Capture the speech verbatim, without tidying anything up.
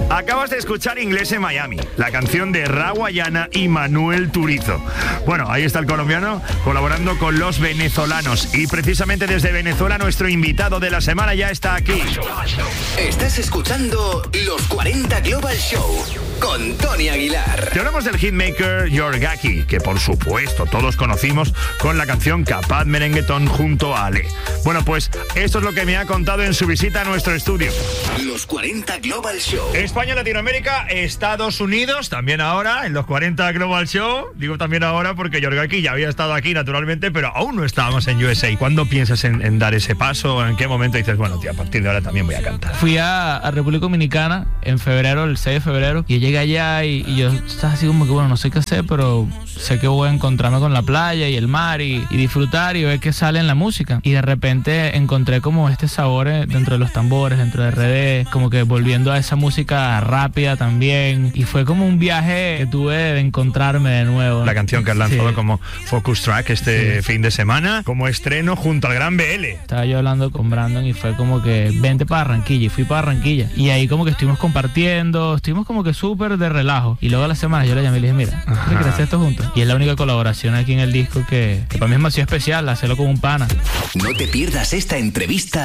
Acabas de escuchar Inglés en Miami, la canción de Rawayana y Manuel Turizo. Bueno, ahí está el colombiano colaborando con los venezolanos. Y precisamente desde Venezuela nuestro invitado de la semana ya está aquí. Estás escuchando Los cuarenta Global Show con Tony Aguilar. Te hablamos del hitmaker Yorgaki, que por supuesto todos conocimos con la canción Capaz Merenguetón junto a Ale. Bueno, pues esto es lo que me ha contado en su visita a nuestro estudio. Los cuarenta Global Show. España, Latinoamérica, Estados Unidos, también ahora en los cuarenta Global Show. Digo también ahora porque Yorgaki ya había estado aquí naturalmente, pero aún no estábamos en U S A. ¿Cuándo piensas en, en dar ese paso? ¿En qué momento dices, bueno, tío, a partir de ahora también voy a cantar? Fui a, a República Dominicana en febrero, el seis de febrero, y llegué allá y, y yo estaba así como que, bueno, no sé qué hacer, pero sé que voy a encontrarme con la playa y el mar y, y disfrutar y ver qué sale en la música. Y de repente encontré como este sabor dentro de los tambores, dentro de R D, como que volviendo a esa música rápida también. Y fue como un viaje que tuve de encontrarme de nuevo. La canción que has lanzado sí. como Focus Track este sí. fin de semana, como estreno junto al gran B L. Estaba yo hablando con Brandon y fue como que vente para Barranquilla, y fui para Barranquilla. Y ahí como que estuvimos compartiendo, estuvimos como que súper de relajo. Y luego a la semana yo le llamé y le dije, mira, ¿qué quieres hacer esto juntos? Y es la única colaboración aquí en el disco que, que para mí es demasiado especial, hacerlo con un pana. No te pierdas esta entrevista